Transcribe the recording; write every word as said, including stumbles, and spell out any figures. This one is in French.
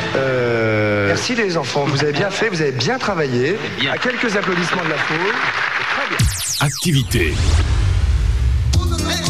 Euh, merci les enfants, vous avez bien fait, vous avez bien travaillé. Bien. À quelques applaudissements de la foule. Très bien. Activité.